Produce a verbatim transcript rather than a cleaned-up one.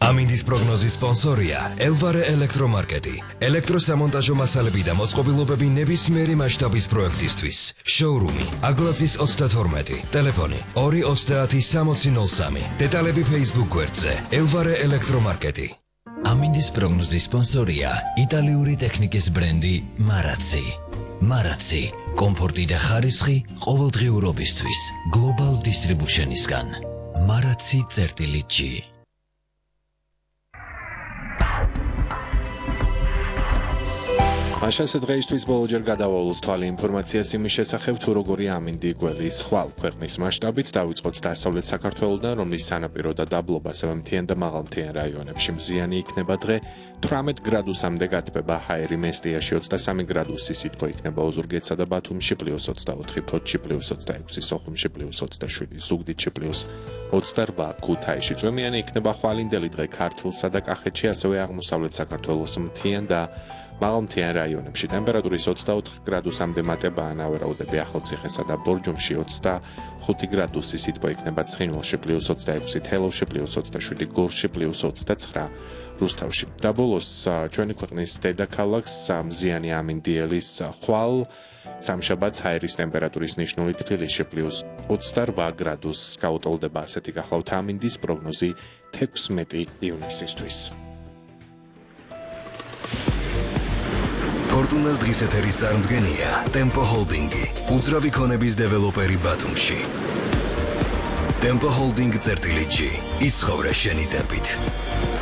ამინდის პროგნოზის სპონსორია ელვარე ელექტრომარკეტი. ელექტროსამონტაჟო მასალები და მოწყობილობები ნებისმიერი მასშტაბის პროექტისთვის. შოურუმი აგლაძის ოცდათორმეტი. ტელეფონი ორი ოცდაათი სამოცი ნოლ სამი. დეტალები Facebook გვერდზე ელვარე ელექტრომარკეტი. ამინდის პროგნოზის სპონსორია იტალიური ტექნიკის ბრენდი მარაცი. მარაცი კომფორტი და ხარისხი ყოველდღიურობისთვის გლობალ დისტრიბუშენისგან. მარაცი წერტილი ჯი. Așa დღეისთვის ბოლოჯერ გადავალოთ თვალი ინფორმაციას იმის შესახებ, თუ როგორი ამინდი გველის ხვალ ქვეყნის მასშტაბით დავიწყოთ დასავლეთ საქართველოდან, რომლის სანაპირო და დაბლობა მთიან და მაღალმთიან რაიონებში მზიანი იქნება დღე, თვრამეტ გრადუსამდე გათბება ჰაერი მესტიაში ოცდასამი გრადუსი სითბო იქნება ოზურგეთსა და ბათუმში პლუს ოცდაოთხი, ფოთში პლუს ოცდაექვსი, სოხუმში პლუს ოცდაშვიდი, ზუგდიდში პლუს ოცდარვა, ქუთაისში წვიმიანი იქნება ხვალინდელი დღე ქართლსა და კახეთში, ასევე აღმოსავლეთ საქართველოს მთიან და მაღალმთიან რაიონებში ტემპერატურის ოცდაოთხი გრადუსამდე მატება ანავარაუდები ახალციხესა და ბორჯომში ოცდახუთი გრადუსი სითბო იქნება ცხინვალში პლუს ოცდაექვსი, თელავში პლუს ოცდაშვიდი, გორში პლუს ოცდაცხრა, რუსთავში. და ბოლოს ჩვენი ქვეყნის დედაქალაქს მზიანი ამინდიელის ხვალ სამშაბათს ჰაერის ტემპერატურის ნიშნული თბილისში პლუს ოცდარვა გრადუსს გაუტოლდება. ასეთი გახლავთ ამინდის პროგნოზი თექვსმეტი ივნისისთვის. ფორტუნას დღის ეთერის წარმდგენია ტემპო ჰოლდინგი, უძრავი ქონების დეველოპერი ბათუმში. ტემპო ჰოლდინგ წერტილი ჯი, იცხოვრე შენი ტემპით.